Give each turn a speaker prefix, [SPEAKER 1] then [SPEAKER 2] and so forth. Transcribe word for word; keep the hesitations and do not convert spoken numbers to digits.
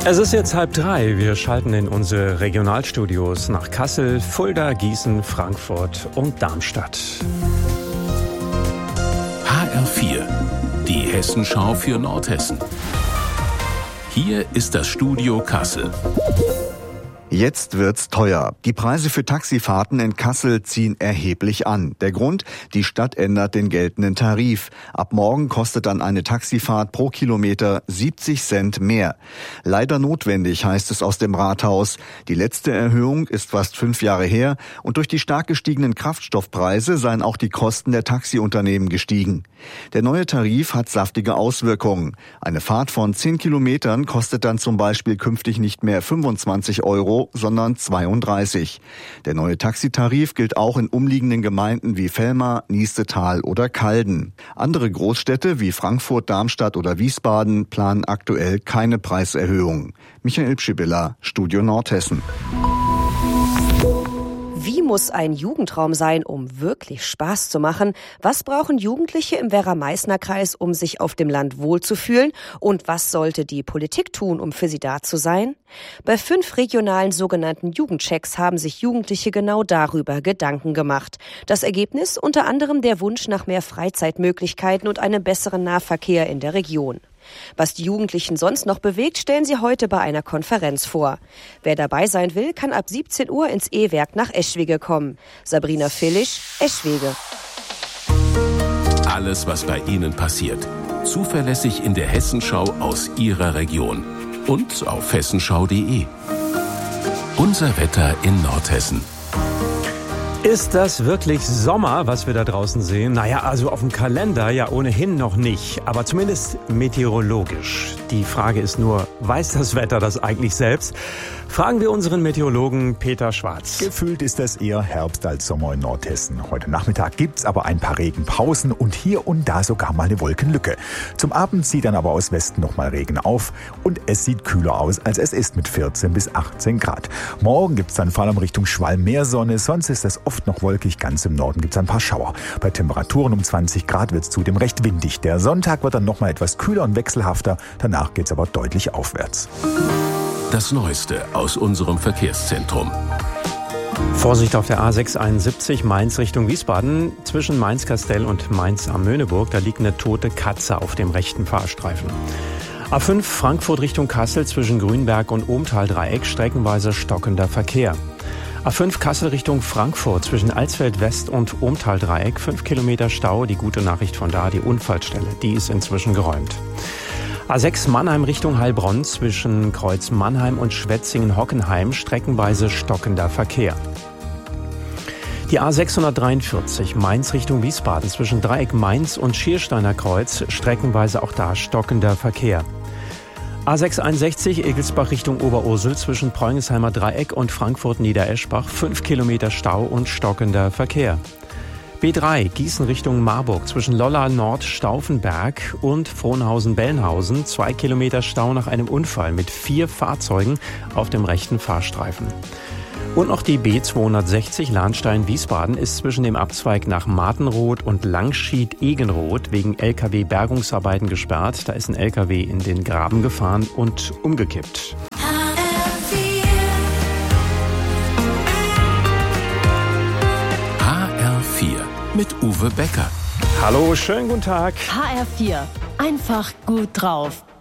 [SPEAKER 1] Es ist jetzt halb drei. Wir schalten in unsere Regionalstudios nach Kassel, Fulda, Gießen, Frankfurt und Darmstadt.
[SPEAKER 2] H R vier, die Hessenschau für Nordhessen. Hier ist das Studio Kassel.
[SPEAKER 3] Jetzt wird's teuer. Die Preise für Taxifahrten in Kassel ziehen erheblich an. Der Grund? Die Stadt ändert den geltenden Tarif. Ab morgen kostet dann eine Taxifahrt pro Kilometer siebzig Cent mehr. Leider notwendig, heißt es aus dem Rathaus. Die letzte Erhöhung ist fast fünf Jahre her und durch die stark gestiegenen Kraftstoffpreise seien auch die Kosten der Taxiunternehmen gestiegen. Der neue Tarif hat saftige Auswirkungen. Eine Fahrt von zehn Kilometern kostet dann zum Beispiel künftig nicht mehr fünfundzwanzig Euro, sondern zweiunddreißig. Der neue Taxitarif gilt auch in umliegenden Gemeinden wie Velmar, Niestetal oder Calden. Andere Großstädte wie Frankfurt, Darmstadt oder Wiesbaden planen aktuell keine Preiserhöhung. Michael Pschibilla, Studio Nordhessen.
[SPEAKER 4] Wie muss ein Jugendraum sein, um wirklich Spaß zu machen? Was brauchen Jugendliche im Werra-Meißner-Kreis, um sich auf dem Land wohlzufühlen? Und was sollte die Politik tun, um für sie da zu sein? Bei fünf regionalen sogenannten Jugendchecks haben sich Jugendliche genau darüber Gedanken gemacht. Das Ergebnis unter anderem der Wunsch nach mehr Freizeitmöglichkeiten und einem besseren Nahverkehr in der Region. Was die Jugendlichen sonst noch bewegt, stellen sie heute bei einer Konferenz vor. Wer dabei sein will, kann ab siebzehn Uhr ins E-Werk nach Eschwege kommen. Sabrina Villisch, Eschwege.
[SPEAKER 2] Alles, was bei Ihnen passiert. Zuverlässig in der Hessenschau aus Ihrer Region. Und auf hessenschau punkt de. Unser Wetter in Nordhessen.
[SPEAKER 1] Ist das wirklich Sommer, was wir da draußen sehen? Naja, also auf dem Kalender ja ohnehin noch nicht, aber zumindest meteorologisch. Die Frage ist nur, weiß das Wetter das eigentlich selbst? Fragen wir unseren Meteorologen Peter Schwarz.
[SPEAKER 5] Gefühlt ist das eher Herbst als Sommer in Nordhessen. Heute Nachmittag gibt's aber ein paar Regenpausen und hier und da sogar mal eine Wolkenlücke. Zum Abend zieht dann aber aus Westen nochmal Regen auf und es sieht kühler aus, als es ist mit vierzehn bis achtzehn Grad. Morgen gibt's dann vor allem Richtung Schwalm mehr Sonne, sonst ist das oft noch wolkig. Ganz im Norden gibt's ein paar Schauer. Bei Temperaturen um zwanzig Grad wird's zudem recht windig. Der Sonntag wird dann nochmal etwas kühler und wechselhafter, danach geht's aber deutlich aufwärts.
[SPEAKER 2] Das Neueste aus unserem Verkehrszentrum.
[SPEAKER 1] Vorsicht auf der A sechs einundsiebzig Mainz Richtung Wiesbaden. Zwischen Mainz-Kastell und Mainz am Möhneburg, da liegt eine tote Katze auf dem rechten Fahrstreifen. A fünf Frankfurt Richtung Kassel zwischen Grünberg und Ohmtal-Dreieck, streckenweise stockender Verkehr. A fünf Kassel Richtung Frankfurt zwischen Alsfeld West und Ohmtal-Dreieck, fünf Kilometer Stau. Die gute Nachricht von da, die Unfallstelle, die ist inzwischen geräumt. A sechs Mannheim Richtung Heilbronn zwischen Kreuz Mannheim und Schwetzingen-Hockenheim, streckenweise stockender Verkehr. Die A sechshundertdreiundvierzig Mainz Richtung Wiesbaden zwischen Dreieck Mainz und Schiersteiner Kreuz, streckenweise auch da stockender Verkehr. A sechs einundsechzig Egelsbach Richtung Oberursel zwischen Preungensheimer Dreieck und Frankfurt-Niedereschbach, fünf Kilometer Stau und stockender Verkehr. B drei Gießen Richtung Marburg zwischen Lolla Nord Stauffenberg und Frohnhausen-Bellenhausen, zwei Kilometer Stau nach einem Unfall mit vier Fahrzeugen auf dem rechten Fahrstreifen. Und noch die B zweihundertsechzig Lahnstein-Wiesbaden ist zwischen dem Abzweig nach Martenroth und Langschied-Egenroth wegen L K W-Bergungsarbeiten gesperrt. Da ist ein L K W in den Graben gefahren und umgekippt.
[SPEAKER 2] H R vier mit Uwe Becker.
[SPEAKER 1] Hallo, schönen guten Tag.
[SPEAKER 6] H R vier. Einfach gut drauf.